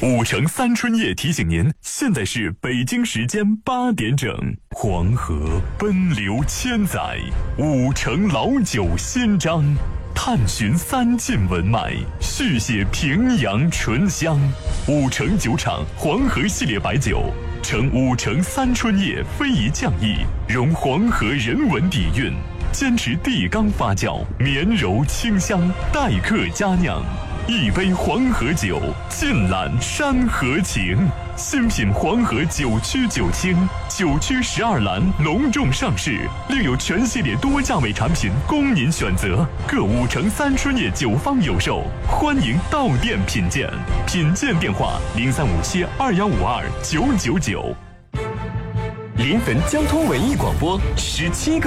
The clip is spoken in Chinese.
5城3春夜提醒您，现在是北京时间8点整。黄河奔流千载，5城老酒新章，探寻3晋文脉，续写平阳醇香。5城酒厂黄河系列白酒，呈5城3春夜非遗匠艺，融黄河人文底蕴，坚持地缸发酵，绵柔清香，待客佳酿。一杯黄河酒，尽览山河情。新品黄河9曲9清，9曲12篮隆重上市，另有全系列多价位产品供您选择。各5城3春夜酒坊有售，欢迎到店品鉴。品鉴电话：035721529999。 临汾交通文艺广播17个。